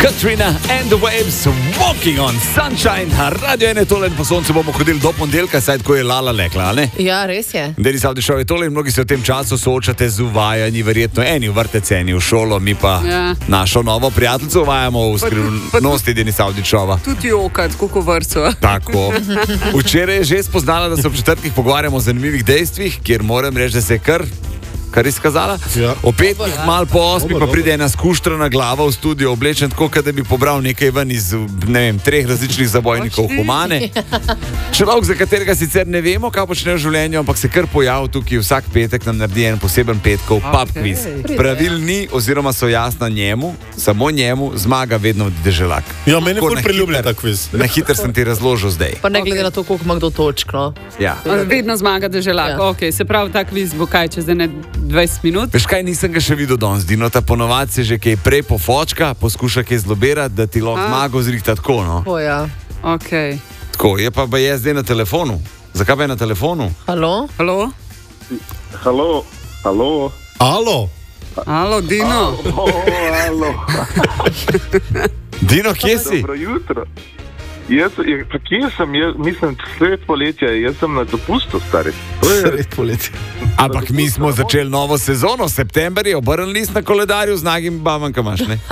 Katrina and the Waves, Walking on Sunshine. Radio 1 je tole in po soncu bomo hodili do ponedeljka, saj tako je Lala lekla, ne? Ja, res je. Denis Avdišov je tole in mnogi se v tem času soočate z uvajanji, verjetno eni v vrtec, eni v šolo, mi pa našo novo prijateljico uvajamo v skrivnosti Denis Avdišova. Tudi jokat, kako vrco. Tako. Včeraj je že spoznala, da se v četrtkih pogovarjamo o zanimivih dejstvih, kjer moram reči, da se kar izkazala. Ja. O petih, malo po 8, pa pride ena skuštrana glava v studio, oblečen tako, da bi pobral nekaj ven iz, ne vem, 3 različnih zabojnikov humane. Človek, za katerega sicer ne vemo, kaj počne v življenju, ampak se kar pojavi tukaj vsak petek, nam naredi en poseben petkov pub quiz. Pravil ni, oziroma so jasna njemu, samo njemu, zmaga vedno deželak. Ja, meni je bolj priljubljen ta quiz. Na hitro sem ti razložil zdaj. Pa ne glede na to, koliko ima kdo točk, no. Ja. Vedno zmaga deželak. Ja. Ok, se pravi, ta quiz bo kaj čez 20 minut. Veš kaj, nisem ga še videl danes, Dino, ta ponovadi se že kaj prej pofočka, poskuša kaj zlobirati, da ti lahko zmago zrihta tako, no. O, ja. Ok. Tako, je pa je zdaj na telefonu. Zakaj pa je na telefonu? Halo? Halo? Halo, halo. Alo? Halo, Dino. Halo. Dino, kje si? Dobro jutro. Pa kje sem? Mislim, sred poletja, jaz sem na dopustu, stari. Sred poletja. Ampak mi smo začeli novo sezono, september je obrnil list na koledarju z nagim babam, kam imaš, ne?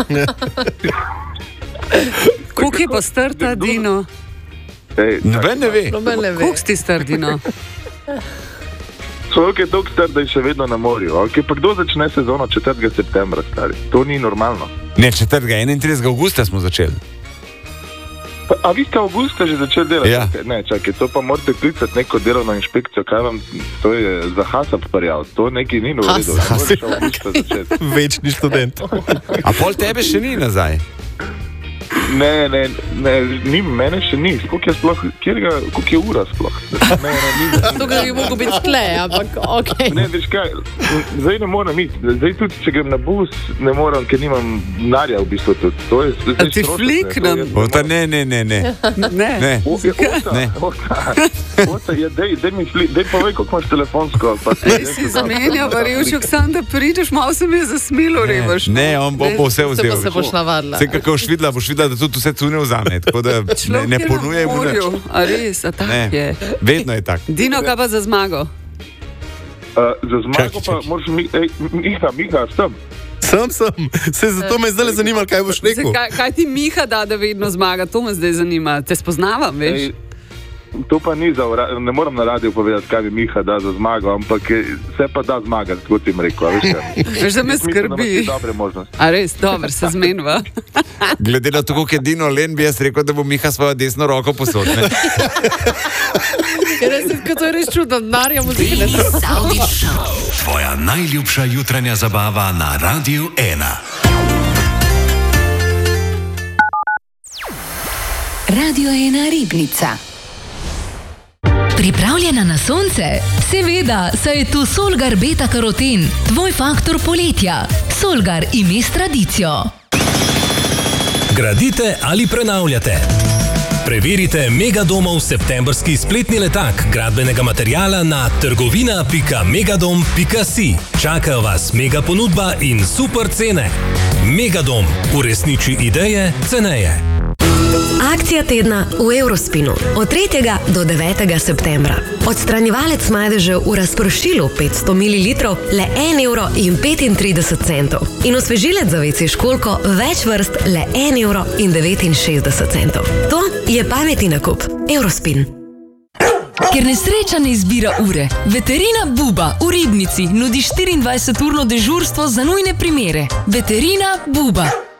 Koliko je pa star ta Dino? Noben ne ve. Koliko si star, Dino? Človek je dolg star, da je še vedno na morju. Okay, pa kdo začne sezono 4. septembra, stari? To ni normalno. Ne, 4. 31. augusta smo začeli. A vi ste avgusta že začeli delati? Ja. Ne, čakaj, to pa morate klicati neko delovno inšpekcijo, kaj vam, to je za HASAP prijavil, to neki ni v redu. Večni študent. A pol tebe še ni nazaj? Ne, ni, mene še ni. Koliko je ura sploh? To ga bi mogel biti tle, ampak okej. Ne, veš kaj, zdaj ne moram iti. Zdaj tudi, če grem na bus, ne moram, ker nimam denarja v bistvu tudi. To je A ti fliknem? Ne. Ota, dej povej, koliko imaš telefonsko. Si zamenja, Varjevčuk, sam da prideš, malo se mi je zasmilo, revaš. Ne, on bo vse vzel. Se pa se boš navadila. Vse kako boš videla, da tudi vse cune vzame. Tako da ne ponujem mu nič. A res, a tak je. Vedno je tak. Dino, kaj pa za zmago? Za zmago pa moraš Miha, sem. Sem. Se zato me zdaj zanima, kaj boš rekel. Kaj ti Miha da vedno zmaga? To me zdaj zanima. Te spoznavam, veš? To pa ni ne moram na radiju povedati, kaj bi Miha da za zmago, ampak se pa da zmagati, kot jim rekel. Veš, da me skrbi. A res, dobro, se zmenva. Glede na to, koliko je Dino len, bi jaz rekel, da bo Miha svojo desno roko posodne. To je res čudno, denarja muzike ne Tvoja najljubša jutranja zabava na Radiu 1. Radio 1 Ribnica. Pripravljena na sonce? Seveda, saj je tu Solgar Beta Karoten, tvoj faktor poletja. Solgar ime s tradicijo. Gradite ali prenavljate? Preverite Megadomov septembrski spletni letak gradbenega materiala na trgovina.megadom.si. Čakajo vas mega ponudba in super cene. Megadom, uresniči ideje ceneje. Akcija tedna v Eurospinu od 3. do 9. septembra. Odstranjevalec madežev v razpršilu 500 ml le 1,35 €. In osvežilec za WC školjko več vrst le 1,69 €. To je pametni nakup. Eurospin. Ker nesreča ne izbira ure, Veterina Buba v Ribnici nudi 24-urno dežurstvo za nujne primere. Veterina Buba.